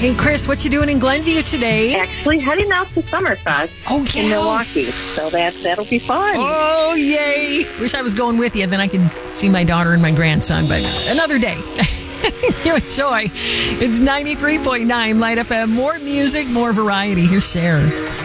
Hey, Chris, what you doing in Glenview today? Actually heading out to Summerfest in Milwaukee. So that'll be fun. Oh, yay. Wish I was going with you. Then I could see my daughter and my grandson, but another day. You enjoy. It's 93.9 Light FM. More music, more variety. Here's Cher.